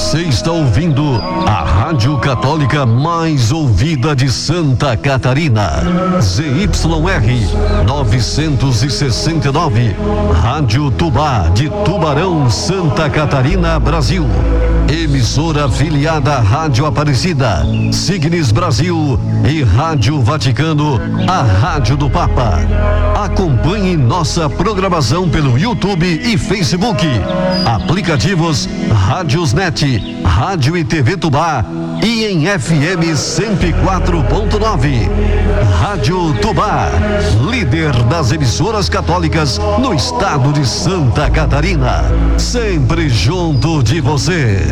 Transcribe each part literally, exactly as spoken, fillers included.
Você está ouvindo a Rádio Católica mais ouvida de Santa Catarina. Z Y R novecentos e sessenta e nove. Rádio Tubá de Tubarão, Santa Catarina, Brasil. Emissora afiliada à Rádio Aparecida, Signes Brasil e Rádio Vaticano, a Rádio do Papa. Acompanhe nossa programação pelo YouTube e Facebook. Aplicativos Rádiosnet, Rádio e T V Tubá e em F M cento e quatro ponto nove. Rádio Tubá, líder das emissoras católicas no estado de Santa Catarina. Sempre junto de você.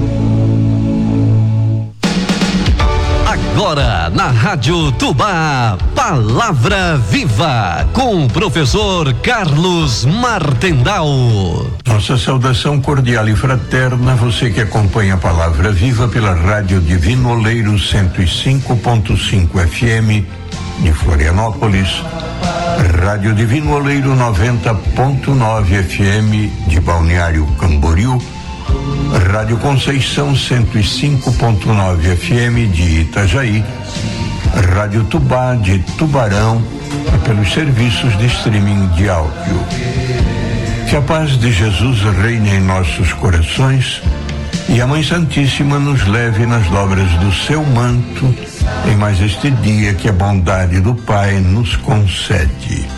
Agora na Rádio Tubá, Palavra Viva, com o professor Carlos Martendal. Nossa saudação cordial e fraterna, você que acompanha a Palavra Viva pela Rádio Divino Oleiro cento e cinco ponto cinco F M de Florianópolis, Rádio Divino Oleiro noventa ponto nove F M de Balneário Camboriú, Rádio Conceição cento e cinco ponto nove F M de Itajaí, Rádio Tubá de Tubarão e pelos serviços de streaming de áudio. Que a paz de Jesus reine em nossos corações e a Mãe Santíssima nos leve nas dobras do seu manto em mais este dia que a bondade do Pai nos concede.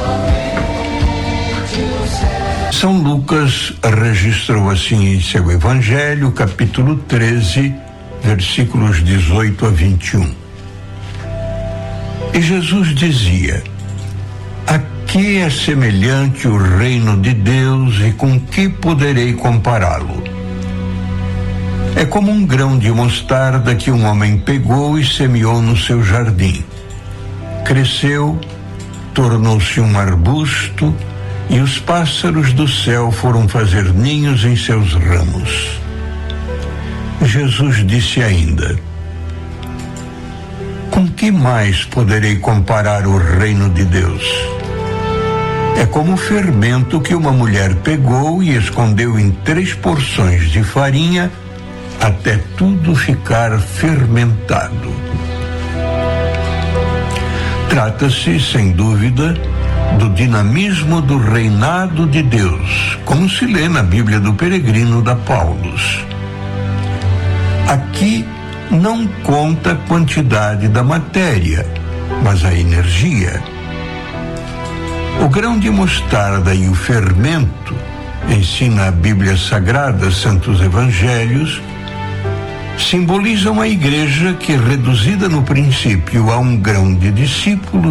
São Lucas registrou assim em seu Evangelho, capítulo treze, versículos dezoito a vinte e um. E Jesus dizia: a que é semelhante o reino de Deus e com que poderei compará-lo? É como um grão de mostarda que um homem pegou e semeou no seu jardim. Cresceu, tornou-se um arbusto, e os pássaros do céu foram fazer ninhos em seus ramos. Jesus disse ainda: com que mais poderei comparar o reino de Deus? É como o fermento que uma mulher pegou e escondeu em três porções de farinha até tudo ficar fermentado. Trata-se, sem dúvida, do dinamismo do reinado de Deus, como se lê na Bíblia do Peregrino da Paulus. Aqui não conta a quantidade da matéria, mas a energia. O grão de mostarda e o fermento, ensina a Bíblia Sagrada, Santos Evangelhos, simbolizam a igreja que, reduzida no princípio a um grão de discípulos,